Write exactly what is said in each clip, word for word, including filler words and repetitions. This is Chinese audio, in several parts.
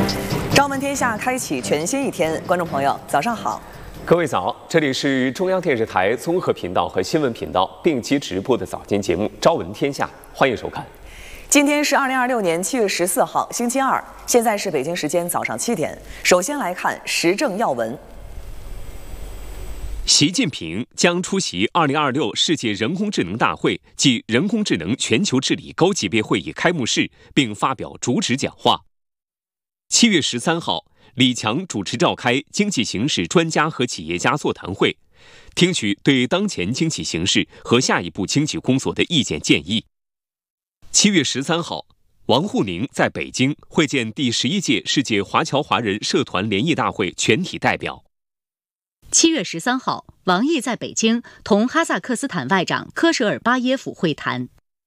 朝闻天下开启全新一天，观众朋友，早上好。 各位早，这里是中央电视台综合频道和新闻频道并机直播的早间节目《朝闻天下》，欢迎收看。 今天是二零二六年七月十四号，星期二，现在是北京时间早上七点。首先来看时政要闻。 习近平将出席二零二六世界人工智能大会暨人工智能全球治理高级别会议开幕式，并发表主旨讲话。七月十三号，李强主持召开经济形势专家和企业家座谈会，听取对当前经济形势和下一步经济工作的意见建议。七月十三号，王沪宁在北京会见第十一届世界华侨华人社团联谊大会全体代表。 七月十三号，王毅在北京同哈萨克斯坦外长科舍尔巴耶夫会谈。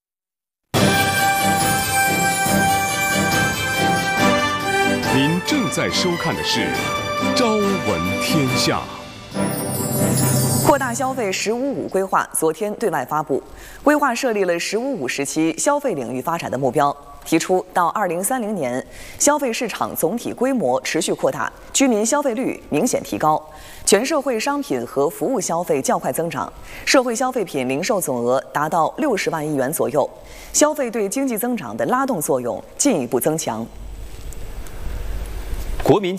您正在收看的是《朝闻天下》。 扩大消费“十五五”规划昨天对外发布，规划设立了“十五五”时期消费领域发展的目标，提出到二零三零年，消费市场总体规模持续扩大，居民消费率明显提高，全社会商品和服务消费较快增长，社会消费品零售总额达到六十万亿元左右，消费对经济增长的拉动作用进一步增强。 国民